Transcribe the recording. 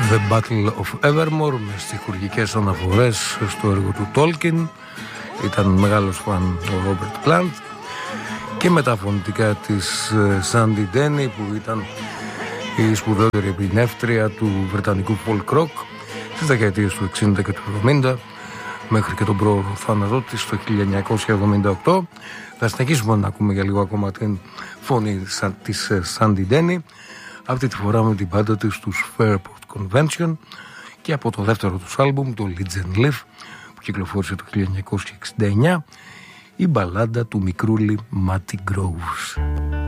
The Battle of Evermore με στιχουργικές αναφορές στο έργο του Tolkien. Ήταν μεγάλος φαν ο Robert Plant. Και με τα φωνητικά της Sandy Denny, που ήταν η σπουδαιότερη επινεύτρια του βρετανικού folk rock στις δεκαετίες του 60 και του 70 μέχρι και τον προθάνατό της το 1978. Θα συνεχίσουμε να ακούμε για λίγο ακόμα την φωνή της Sandy Denny, αυτή τη φορά με την πάντα της τους Fairport Convention και από το δεύτερο τους άλμπουμ, το Leeds and Live, που κυκλοφόρησε το 1969, η μπαλάντα του μικρούλι Matty Groves.